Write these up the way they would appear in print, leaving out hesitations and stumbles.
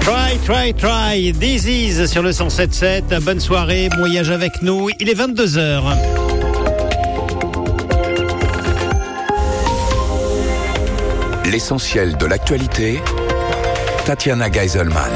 Try. This is sur le 107.7. Bonne soirée, bon voyage avec nous. Il est 22h. L'essentiel de l'actualité, Tatiana Geiselman.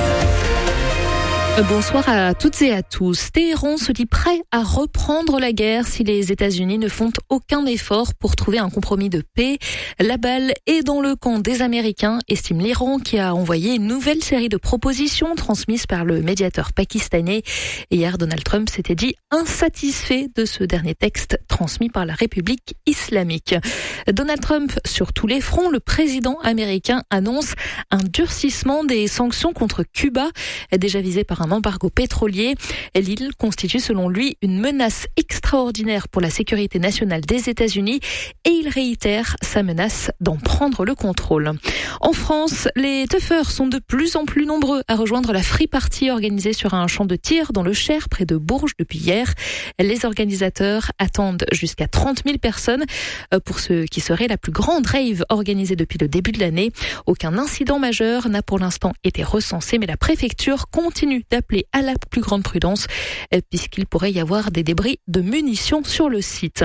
Bonsoir à toutes et à tous. Téhéran se dit prêt à reprendre la guerre si les États-Unis ne font aucun effort pour trouver un compromis de paix. La balle est dans le camp des Américains, estime l'Iran, qui a envoyé une nouvelle série de propositions transmises par le médiateur pakistanais. Hier, Donald Trump s'était dit insatisfait de ce dernier texte transmis par la République islamique. Donald Trump sur tous les fronts, le président américain annonce un durcissement des sanctions contre Cuba, déjà visé par un embargo pétrolier. L'île constitue selon lui une menace extraordinaire pour la sécurité nationale des États-Unis et il réitère sa menace d'en prendre le contrôle. En France, les teufeurs sont de plus en plus nombreux à rejoindre la free party organisée sur un champ de tir dans le Cher près de Bourges depuis hier. Les organisateurs attendent jusqu'à 30 000 personnes pour ce qui serait la plus grande rave organisée depuis le début de l'année. Aucun incident majeur n'a pour l'instant été recensé, mais la préfecture continue d'appeler à la plus grande prudence puisqu'il pourrait y avoir des débris de munitions sur le site.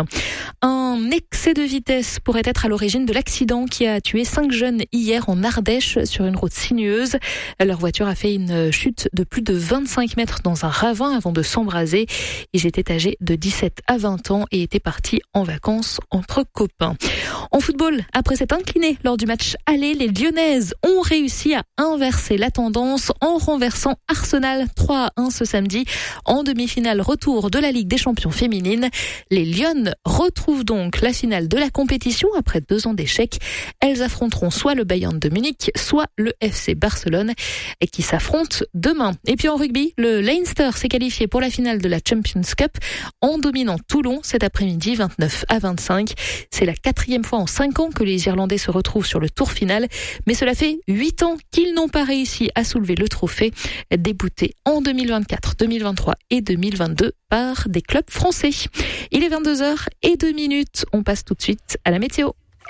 Un excès de vitesse pourrait être à l'origine de l'accident qui a tué 5 jeunes hier en Ardèche sur une route sinueuse. Leur voiture a fait une chute de plus de 25 mètres dans un ravin avant de s'embraser. Ils étaient âgés de 17 à 20 ans et étaient partis en vacances entre copains. En football, après s'être inclinés lors du match aller, les Lyonnaises ont réussi à inverser la tendance en renversant Arsenal 3-1 ce samedi en demi-finale retour de la Ligue des Champions féminines. Les Lyonnes retrouvent donc la finale de la compétition après 2 ans d'échecs. Elles affronteront soit le Bayern de Munich, soit le FC Barcelone et qui s'affrontent demain. Et puis en rugby, le Leinster s'est qualifié pour la finale de la Champions Cup en dominant Toulon cet après-midi 29-25. C'est la 4e fois en 5 ans que les Irlandais se retrouvent sur le tour final, mais cela fait 8 ans qu'ils n'ont pas réussi à soulever le trophée, débouté en 2024, 2023 et 2022 par des clubs français. Il est 22h02. On passe tout de suite à la météo.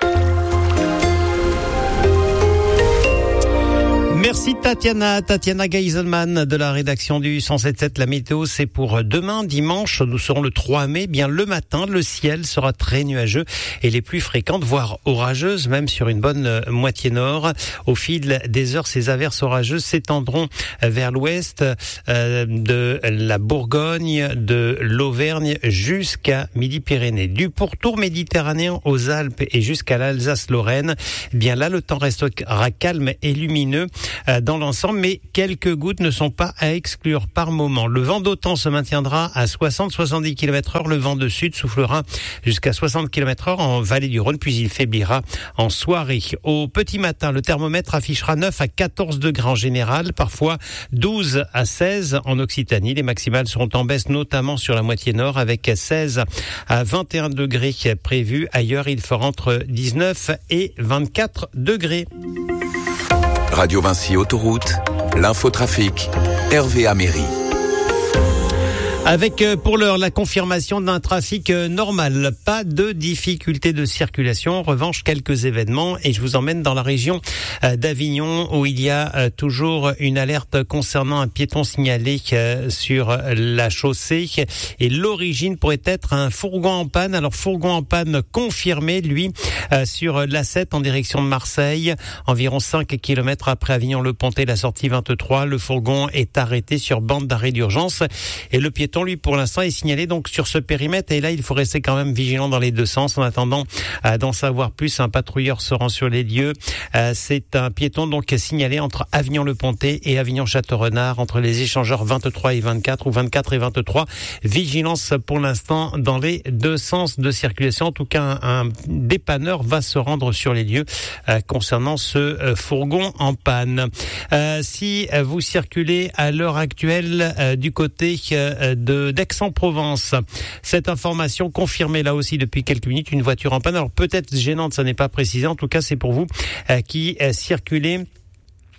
Merci Tatiana Geiselman de la rédaction du 107.7. La météo, c'est pour demain, dimanche. Nous serons le 3 mai. Bien le matin, le ciel sera très nuageux et les pluies fréquentes, voire orageuses, même sur une bonne moitié nord. Au fil des heures, ces averses orageuses s'étendront vers l'ouest de la Bourgogne, de l'Auvergne jusqu'à Midi-Pyrénées. Du pourtour méditerranéen aux Alpes et jusqu'à l'Alsace-Lorraine. Bien là, le temps restera calme et lumineux dans l'ensemble, mais quelques gouttes ne sont pas à exclure par moment. Le vent d'OTAN se maintiendra à 60-70 km/h. Le vent de sud soufflera jusqu'à 60 km/h en vallée du Rhône, puis il faiblira en soirée. Au petit matin, le thermomètre affichera 9 à 14 degrés en général, parfois 12 à 16 en Occitanie. Les maximales seront en baisse, notamment sur la moitié nord, avec 16 à 21 degrés prévus. Ailleurs, il fera entre 19 et 24 degrés. Radio Vinci Autoroute, l'infotrafic, Hervé Améry. Avec pour l'heure la confirmation d'un trafic normal, pas de difficultés de circulation. En revanche, quelques événements et je vous emmène dans la région d'Avignon où il y a toujours une alerte concernant un piéton signalé sur la chaussée et l'origine pourrait être un fourgon en panne. Alors fourgon en panne confirmé, lui, sur l'A7 en direction de Marseille, environ 5 km après Avignon-le-Pontet, la sortie 23. Le fourgon est arrêté sur bande d'arrêt d'urgence et le piéton, lui, pour l'instant, est signalé donc sur ce périmètre. Et là, il faut rester quand même vigilant dans les deux sens. En attendant d'en savoir plus, un patrouilleur se rend sur les lieux. C'est un piéton donc signalé entre Avignon-le-Pontet et Avignon-Château-Renard, entre les échangeurs 23 et 24 ou 24 et 23. Vigilance pour l'instant dans les deux sens de circulation. En tout cas, un dépanneur va se rendre sur les lieux concernant ce fourgon en panne. Si vous circulez à l'heure actuelle du côté d'Aix-en-Provence. Cette information confirmée là aussi depuis quelques minutes, une voiture en panne. Alors peut-être gênante, ça n'est pas précisé. En tout cas, c'est pour vous qui circulez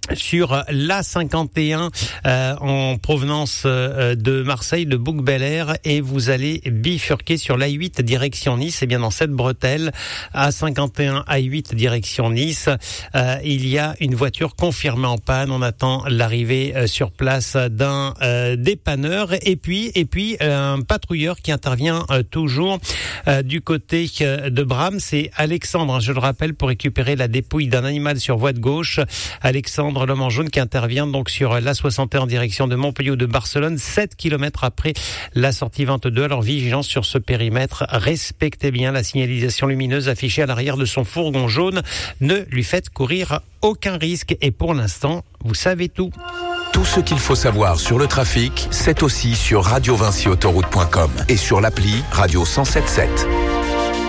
sur l'A51 en provenance de Marseille, de Bouc-Bel-Air, et vous allez bifurquer sur l'A8 direction Nice. Et bien dans cette bretelle, A51, A8 direction Nice, il y a une voiture confirmée en panne. On attend l'arrivée sur place d'un dépanneur, et puis un patrouilleur qui intervient toujours du côté de Bram. C'est Alexandre, je le rappelle, pour récupérer la dépouille d'un animal sur voie de gauche. Alexandre, l'homme en jaune, qui intervient donc sur l'A61 en direction de Montpellier ou de Barcelone, 7 km après la sortie 22. Alors vigilance sur ce périmètre, respectez bien la signalisation lumineuse affichée à l'arrière de son fourgon jaune, ne lui faites courir aucun risque, et pour l'instant, vous savez tout. Tout ce qu'il faut savoir sur le trafic, c'est aussi sur radiovincyautoroute.com et sur l'appli Radio 107.7.